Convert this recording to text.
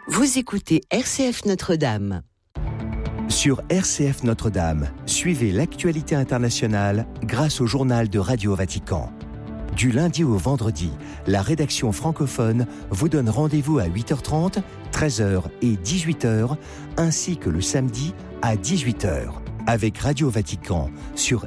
Vous écoutez RCF Notre-Dame. Sur RCF Notre-Dame, suivez l'actualité internationale grâce au journal de Radio Vatican. Du lundi au vendredi, la rédaction francophone vous donne rendez-vous à 8h30, 13h et 18h, ainsi que le samedi à 18h, avec Radio Vatican sur